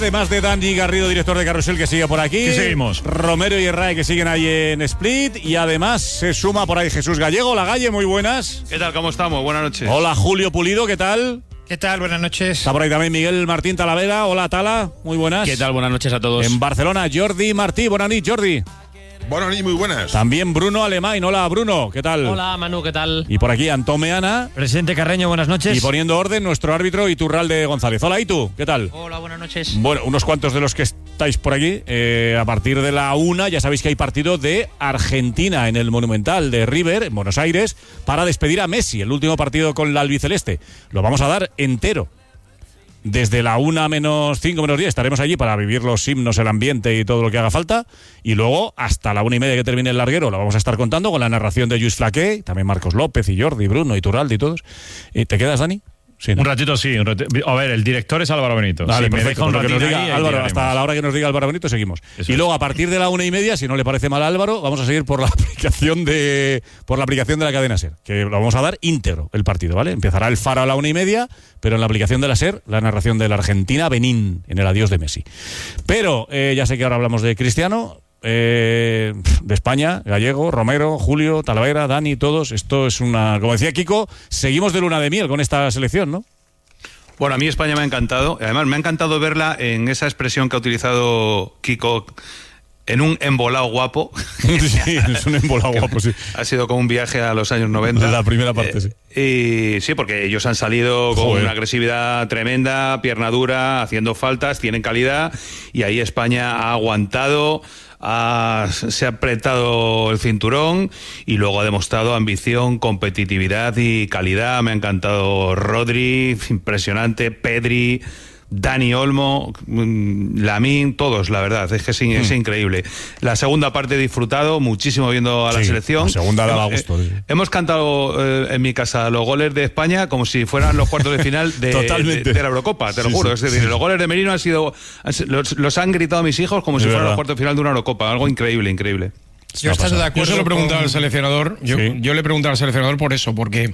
Además de Dani Garrido, director de Carrusel, que sigue por aquí. ¿Qué seguimos? Romero y Herray, que siguen ahí en Split. Y además se suma por ahí Jesús Gallego. Hola, Galle, muy buenas. ¿Qué tal? ¿Cómo estamos? Buenas noches. Hola, Julio Pulido, ¿qué tal? ¿Qué tal? Buenas noches. Está por ahí también Miguel Martín Talavera. Hola, Tala, muy buenas. ¿Qué tal? Buenas noches a todos. En Barcelona, Jordi Martí. Buenas noches, Jordi. Buenas noches, muy buenas. También Bruno Alemán. Hola, Bruno, ¿qué tal? Hola, Manu, ¿qué tal? Y por aquí Antón Meana. Presidente Carreño, buenas noches. Y poniendo orden, nuestro árbitro Iturralde González. Hola, Itu, ¿qué tal? Hola, buenas noches. Bueno, unos cuantos de los que estáis por aquí, a partir de la 1 ya sabéis que hay partido de Argentina en el Monumental de River, en Buenos Aires, para despedir a Messi, el último partido con la albiceleste. Lo vamos a dar entero. Desde la 1 menos 5 menos 10 estaremos allí para vivir los himnos, el ambiente y todo lo que haga falta. Y luego, hasta la 1:30 que termine el larguero, lo vamos a estar contando con la narración de Lluís Flaqué, también Marcos López y Jordi, Bruno, Iturralde y todos. ¿Te quedas, Dani? Sí, ¿no? Un ratito sí. A ver, el director es Álvaro Benito. Vale, si perfecto, me deja un lo que nos ratito diga ahí Álvaro, llegaremos. hasta la hora que nos diga Álvaro Benito seguimos. Eso y luego es. a partir de la 1:30, si no le parece mal a Álvaro, vamos a seguir por la aplicación de la cadena SER, que lo vamos a dar íntegro el partido, ¿vale? Empezará el Faro a la 1:30, pero en la aplicación de la SER, la narración de la Argentina-Benín en el adiós de Messi. Pero ya sé que ahora hablamos de Cristiano, de España, Gallego, Romero, Julio, Talavera, Dani, todos. Esto es una, como decía Kiko, seguimos de luna de miel con esta selección, ¿no? Bueno, a mí España me ha encantado. Además, me ha encantado verla en esa expresión que ha utilizado Kiko, en un embolado guapo. Sí, es un embolado guapo, sí. Ha sido como un viaje a los años 90. La primera parte, sí. Y sí, porque ellos han salido con Joder. una agresividad tremenda, pierna dura, haciendo faltas, tienen calidad, y ahí España ha aguantado, se ha apretado el cinturón y luego ha demostrado ambición, competitividad y calidad. Me ha encantado Rodri, impresionante, Pedri, Dani Olmo, Lamine, todos, la verdad, es que es increíble. La segunda parte he disfrutado muchísimo viendo a la Sí, selección. la segunda daba gusto. Sí. Hemos cantado en mi casa los goles de España como si fueran los cuartos de final de la Eurocopa, te lo juro. Sí, es decir, sí. los goles de Merino los han gritado mis hijos como si fueran los cuartos de final de una Eurocopa. Algo increíble, increíble. Yo estando de acuerdo. Yo se lo he preguntado con- al seleccionador. Yo le he preguntado al seleccionador por eso, porque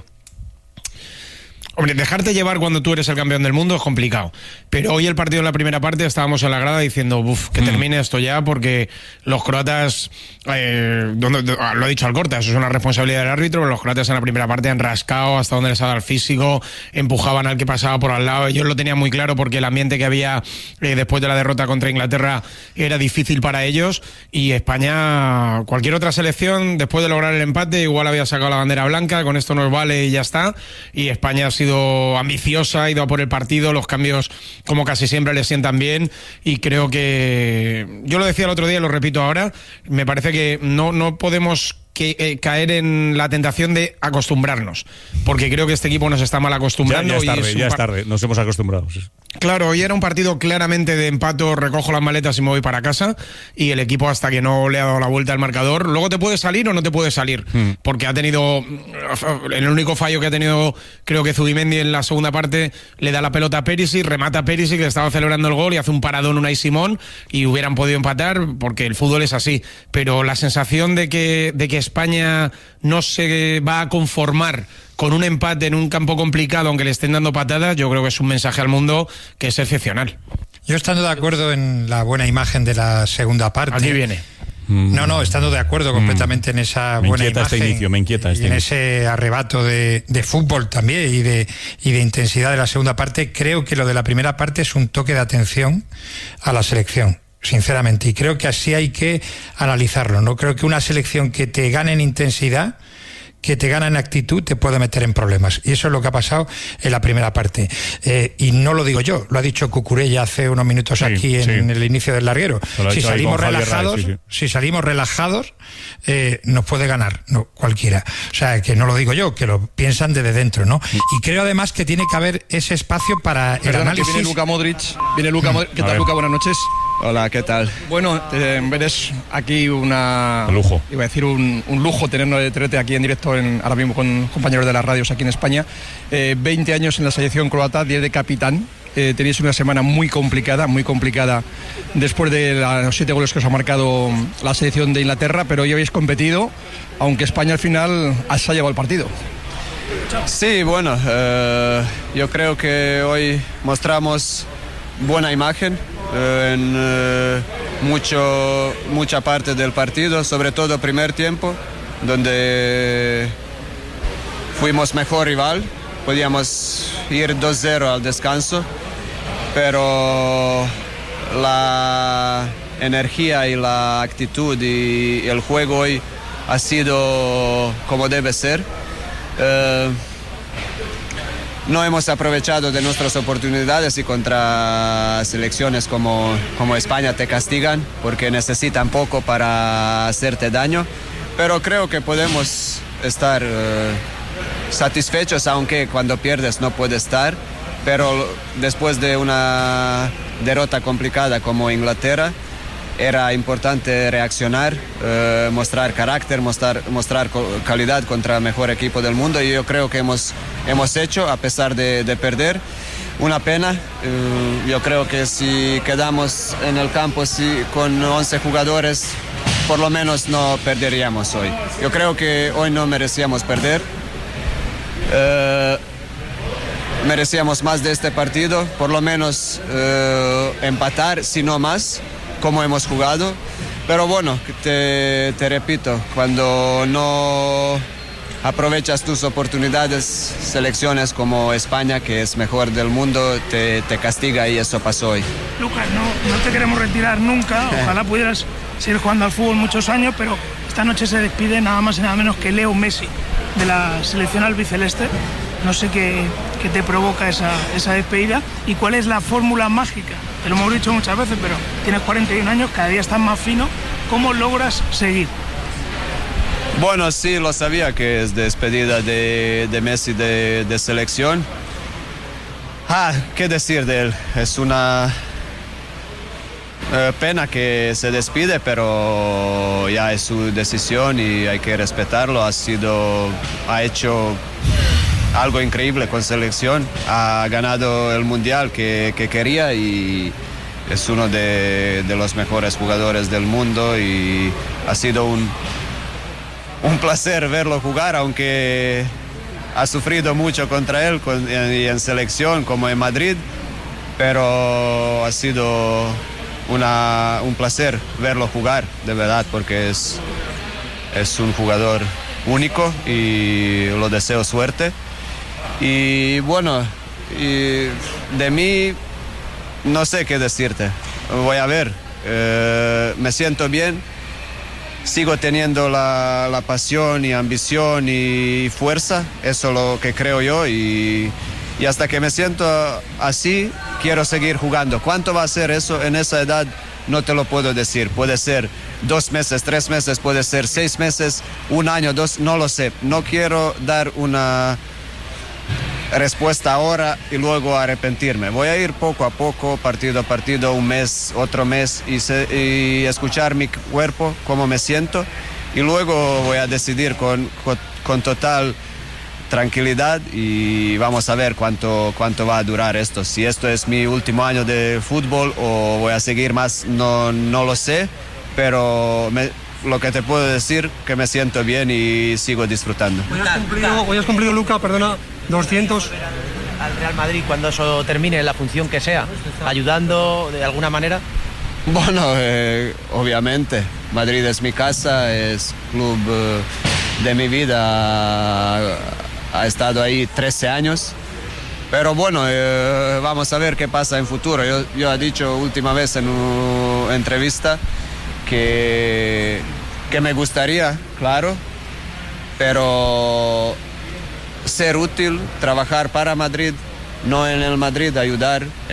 hombre, dejarte llevar cuando tú eres el campeón del mundo es complicado. Pero hoy el partido en la primera parte estábamos en la grada diciendo, que termine esto ya, porque los croatas, lo ha dicho Alcorta, eso es una responsabilidad del árbitro, pero los croatas en la primera parte han rascado hasta donde les ha dado el físico, empujaban al que pasaba por al lado. Ellos lo tenían muy claro porque el ambiente que había después de la derrota contra Inglaterra era difícil para ellos, y España, cualquier otra selección, después de lograr el empate, igual había sacado la bandera blanca, con esto nos vale y ya está. Y España ha sido ambiciosa, ha ido a por el partido, los cambios como casi siempre le sientan bien, y creo que, yo lo decía el otro día y lo repito ahora, me parece que no podemos caer en la tentación de acostumbrarnos, porque creo que este equipo nos está mal acostumbrando. Ya es tarde, nos hemos acostumbrado. Sí. Claro, hoy era un partido claramente de empato, recojo las maletas y me voy para casa, y el equipo, hasta que no le ha dado la vuelta al marcador, luego te puede salir o no te puede salir, porque ha tenido, el único fallo que ha tenido, creo que Zubimendi en la segunda parte, le da la pelota a Perisic, remata a Perisic, que estaba celebrando el gol, y hace un paradón Unai Simón, y hubieran podido empatar, porque el fútbol es así. Pero la sensación de que España no se va a conformar con un empate en un campo complicado, aunque le estén dando patadas, yo creo que es un mensaje al mundo que es excepcional. Yo estando de acuerdo en la buena imagen de la segunda parte. Aquí viene. Estando de acuerdo completamente en esa buena imagen. Me inquieta este y en inicio. ese arrebato de fútbol también y de intensidad de la segunda parte. Creo que lo de la primera parte es un toque de atención a la selección, sinceramente, y creo que así hay que analizarlo. No creo que una selección que te gane en intensidad, que te gana en actitud, te puede meter en problemas, y eso es lo que ha pasado en la primera parte, y no lo digo yo, lo ha dicho Cucurella hace unos minutos aquí en el inicio del larguero. Si salimos relajados, nos puede ganar cualquiera, o sea, que no lo digo yo, que lo piensan desde dentro, ¿no? Y creo además que tiene que haber ese espacio para el análisis. Viene Luka Modric. ¿Qué tal, Luka? Buenas noches. Hola, ¿qué tal? Bueno, eres aquí Un lujo. Iba a decir un lujo tenerte aquí en directo ahora mismo con compañeros de las radios aquí en España. 20 años en la selección croata, 10 de capitán. Tenéis una semana muy complicada después de los 7 goles que os ha marcado la selección de Inglaterra, pero hoy habéis competido, aunque España al final se ha llevado el partido. Sí, bueno, yo creo que hoy mostramos buena imagen, en mucha parte del partido, sobre todo primer tiempo, donde fuimos mejor rival, podíamos ir 2-0 al descanso, pero la energía y la actitud y el juego hoy ha sido como debe ser. No hemos aprovechado de nuestras oportunidades y contra selecciones como España te castigan porque necesitan poco para hacerte daño, pero creo que podemos estar satisfechos, aunque cuando pierdes no puedes estar, pero después de una derrota complicada como Inglaterra, era importante reaccionar, mostrar carácter, mostrar calidad contra el mejor equipo del mundo, y yo creo que hemos hecho, a pesar de perder. Una pena, yo creo que si quedamos en el campo con 11 jugadores, por lo menos no perderíamos hoy. Yo creo que hoy no merecíamos perder. Merecíamos más de este partido, por lo menos empatar, si no más, como hemos jugado. Pero bueno, te repito, cuando no aprovechas tus oportunidades, selecciones como España, que es mejor del mundo, te castiga, y eso pasó hoy. Lucas, no te queremos retirar nunca, ojalá pudieras seguir jugando al fútbol muchos años, pero esta noche se despide nada más y nada menos que Leo Messi de la selección albiceleste. No sé qué te provoca esa despedida y cuál es la fórmula mágica. Te lo hemos dicho muchas veces, pero tienes 41 años, cada día estás más fino. ¿Cómo logras seguir? Bueno, sí, lo sabía que es despedida de Messi de selección. ¿Qué decir de él? Es una pena que se despide, pero ya es su decisión y hay que respetarlo. Ha hecho algo increíble con selección, ha ganado el mundial que quería y es uno de los mejores jugadores del mundo, y ha sido un placer verlo jugar, aunque ha sufrido mucho contra él y en selección como en Madrid, pero ha sido un placer verlo jugar, de verdad, porque es un jugador único y lo deseo suerte. Y bueno, de mí no sé qué decirte, voy a ver, me siento bien, sigo teniendo la pasión y ambición y fuerza, eso es lo que creo yo, y hasta que me siento así, quiero seguir jugando. ¿Cuánto va a ser eso en esa edad? No te lo puedo decir, puede ser 2 meses, 3 meses, puede ser 6 meses, 1 año, 2, no lo sé, no quiero dar una respuesta ahora y luego arrepentirme. Voy a ir poco a poco, partido a partido, un mes, otro mes, y escuchar mi cuerpo, cómo me siento, y luego voy a decidir con total tranquilidad, y vamos a ver cuánto va a durar esto. Si esto es mi último año de fútbol o voy a seguir más, no lo sé, pero lo que te puedo decir que me siento bien y sigo disfrutando. Hoy has cumplido, Luca, perdona, 200. Al Real Madrid cuando eso termine, la función que sea, ayudando de alguna manera. Bueno, obviamente, Madrid es mi casa, es club de mi vida, ha estado ahí 13 años, pero bueno, vamos a ver qué pasa en futuro. Yo he dicho última vez en una entrevista que me gustaría, claro, pero ser útil, trabajar para Madrid, no en el Madrid, ayudar